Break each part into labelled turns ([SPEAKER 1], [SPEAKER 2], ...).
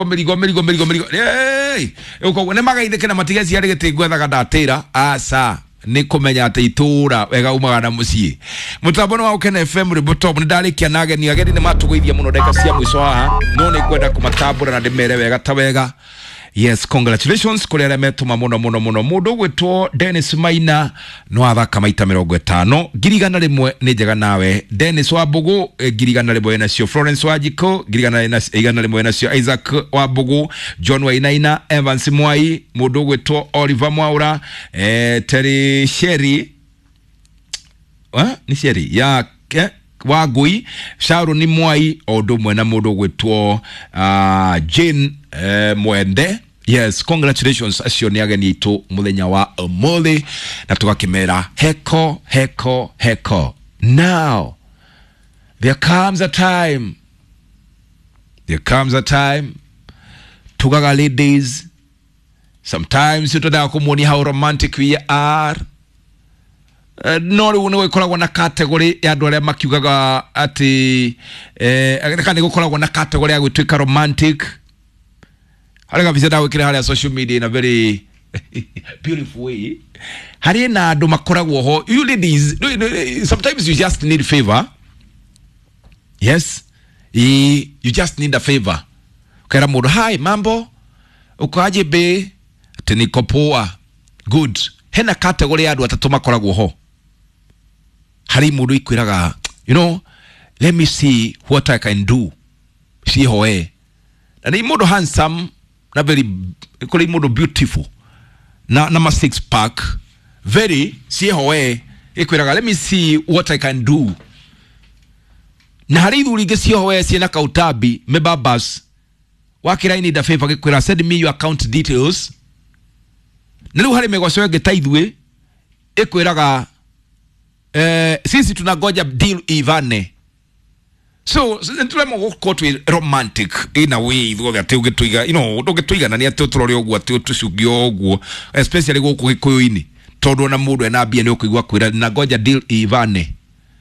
[SPEAKER 1] mirigo hey uko ne magaithike na matigeci ari gitigwethaga ndatira asa ni kumenya ati itura wega umaga na mucii mutambono wa Ukene FM riboto ni ndarikia nage ni ageni ni matuguithia muno ndeka cia mwiso haha no ni kwenda kumatambura na ndimere wega ta wega. Yes, congratulations kuri ara metuma muno mundu gwitwo Dennis Maina no athaka maita 50 girigana rimwe ni njega nawe Dennis Wabugu girigana rimwe nacio Florence Wajiko girigana rimwe nacio Isaac Wabugu John Wainaina Evans Mwai mundu gwitwo Oliver Mwaura Terry Sherry ni Sherry ya Wagui Sharon Mwai odo mwena mundu gwitwo Jane Mwende. Yes, congratulations acio ni ageni itu muthenya wa umuthi na tugakimera heko. Now there comes a time tugaga ladies, sometimes tutoda kumoni how romantic we are. No we kolagwa na category ya andu aria makiugaga ati kana gukoragwa na category ya gwitwika romantic. Harega vizida wikira haria social media in a very beautiful way. Hari na andu makoragwo ho. You ladies, sometimes you just need favor. Yes, you just need a favor. Kaira mundu, hi mambo, ukoaje be, ati niko poa, good. Hena category ya andu atatu makoragwo ho. Hari mundu ikwiraga, you know, let me see what I can do. See hoe. Na ni mundu handsome, na very kuli mundu beautiful. Na ma six pack, very see hoe. Ikwiraga, let me see what I can do. Na hari thuri ge see hoe si na kautabi mebabas. Wakira I need a favor gikwira, send me your account details. Na riu hari megwacoe getaithwe ikwiraga sisi tunagoja deal ivane. So ntulemo go to romantic in a way go that you get to, you know, do get to na nia tutorori ogwo ati tusugio ogwo, especially go kuyini todo na mundu na bia ni okugwa kwira na goja deal ivane.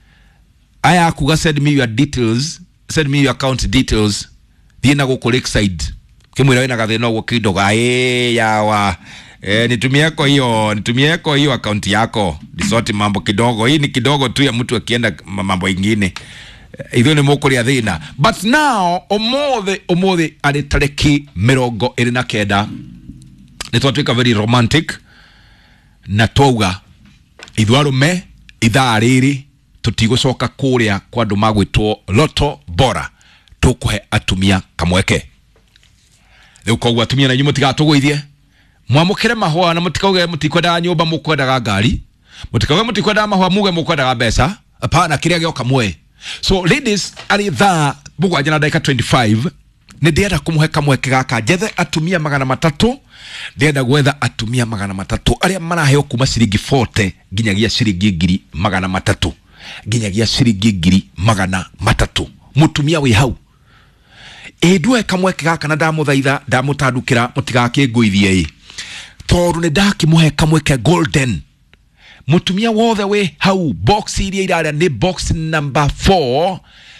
[SPEAKER 1] Aya kuga send me your details, send me your account details. Thina go collect side kimwira wina gathina ogwo kidoga yawa nitumie kwa hiyo account yako disoti mambo kidogo. Hii ni kidogo tu ya mtu akienda mambo ingine. Hivyo ni mokori ya dhina. But now omothe ari tareki 29 nitwatuika very romantic na twauga ithuarume ithaa riri tutigocoka kuria kwa andu magwitwo Loto Bora tukuhe atumia kamweke. Riu kogwa atumia na nyumo tigatuguithie mwamukire mahwa na mutikauge mutikwenda nyumba mukwendaga ngari, mutikauge mutikwenda mahwa muge mukwendaga mbeca, apana kiria gioka mwe. So ladies, ari thaa bugwanja na dakika 25 ni ndienda kumuhe kamweke gaka jethe atumia 300. Ndienda gwetha atumia 300 aria maraheo kuma ciringi 40 nginyagia ciringi 300 nginyagia ciringi 300. Mutumia wi hau edwe kamweke gaka na ndamuthaitha ndamutandukira mutigakingwithie toru ne daki muhe kamweke golden. Mutumia wothe we hau box iria iraria ni box number 4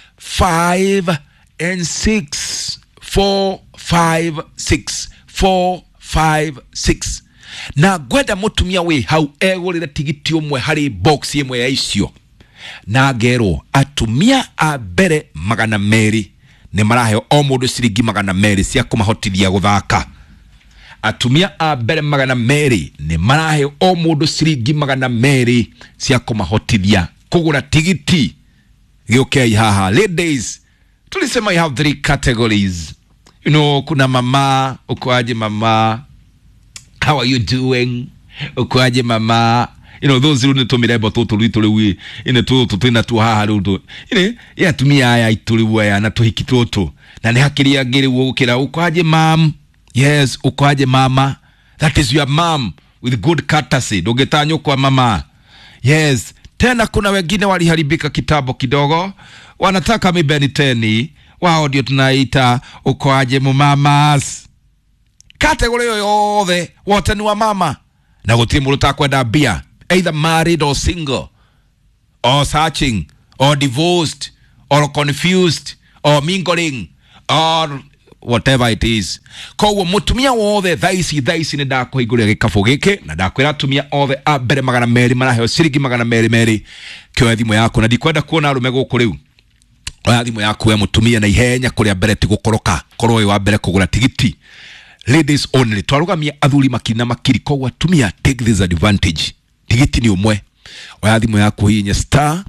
[SPEAKER 1] 5 and 6 4 5 6 4 5 6 na gwenda mutumia we hau egurire tigiti umwe hari box imwe ya icio na ngero atumia a mbere 200 ni maraheo o mundu ciringi 200 cia kumahotithia guthaka. Atumia a mbere 200 ni maraheo o mundu ciringi 200 cia kumahotithia kugura tigiti. Okay, haha ladies, tulisema you have 3 categories. You know, kuna mama, ukoaje mama, how are you doing, ukoaje mama, you know, those who to mirebo to we ine to tuna tu haha ruto ine ya tumia aya ituliwa ya na tuhiki toto na ni hakiria ngiri wukira ukoaje mam. Yes, ukoaje mama, that is your mom with good courtesy, dogetanyo kwa mama. Yes, tena kuna wengine waliharibika kitabo kidogo wanataka mibeni teni wao ndio tunaita ukoaje mumamas. Kategori yothe wote ni wa mama na gutiri mundu takwenda bia, either married or single or searching or divorced or confused or mingling or whatever it is. Koguo mutumia wothe thaici ni ndakuhingurira gikabu giki na ndakwira atumia othe a mbere 200 maraheo ciringi 200 kioya thimu yako na ndikwenda kuona arume guku riu. Oya thimu yako we mutumia na ihenya kuria mbere tigukoroka korwo wa mbere kugura tigiti. Ladies only. Twarugamia athuri makina makiri koguo atumia take this advantage. Tigiti ni umwe. Oya thimu yako hinya star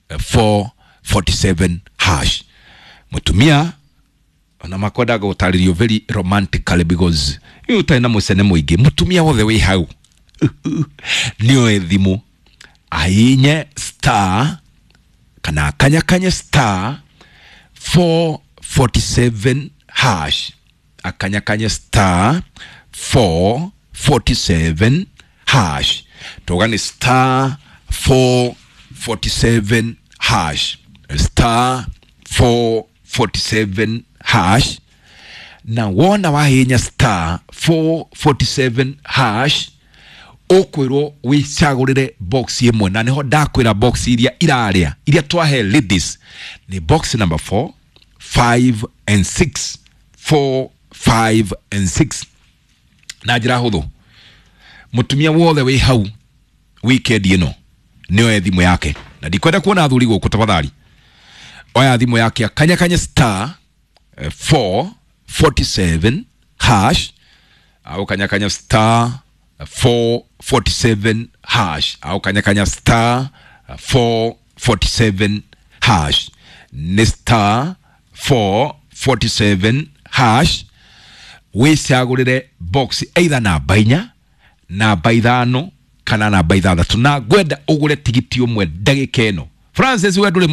[SPEAKER 1] 447 hash. Mutumia na makoda go taririo very romantically because you taina musene muingi mutumia wothe wi hau nio ethimu ainye star kana kanya star 447 hash akanya star 447 hash togani star 447 hash star 447 hash na wona wahinya star 447 hash okwirwo wicagurire box imwe na niho ndakwira box iria twahe ladies ni box number 4 5 and 6 4 5 and 6 na jira huthu mutumia wothe wi hau weekend ino nio ethimu yake na ndikwenda kuona athuri guku tafadhali. Oya thimu yake akanya star 447 hash au kanya star 447 hash au kanya star 447 hash ni star 447 hash wicagurire box either na bainya na baithano kana na baithano tuna gwenda ugure tigiti umwe ndagika ino. Francis we nduri